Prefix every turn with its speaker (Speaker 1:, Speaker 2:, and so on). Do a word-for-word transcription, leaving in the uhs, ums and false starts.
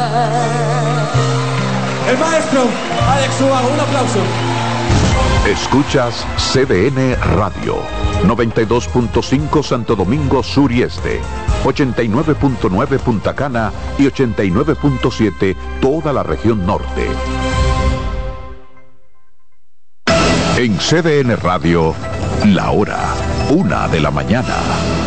Speaker 1: El maestro Alex Ubago, un aplauso.
Speaker 2: Escuchas C D N Radio, noventa y dos punto cinco Santo Domingo Sur y Este, ochenta y nueve punto nueve Punta Cana y ochenta y nueve punto siete toda la región norte. En C D N Radio, la hora, una de la mañana.